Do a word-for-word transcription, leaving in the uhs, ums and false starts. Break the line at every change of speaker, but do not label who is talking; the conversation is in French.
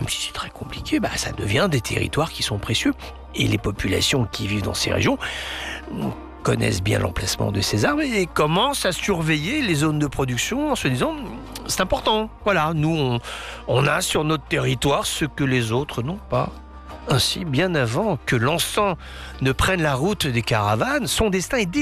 si c'est très compliqué, bah, ça devient des territoires qui sont précieux. Et les populations qui vivent dans ces régions connaissent bien l'emplacement de ces arbres et commencent à surveiller les zones de production en se disant c'est important. Voilà, nous on, on a sur notre territoire ce que les autres n'ont pas. Ainsi, bien avant que l'encens ne prenne la route des caravanes, son destin est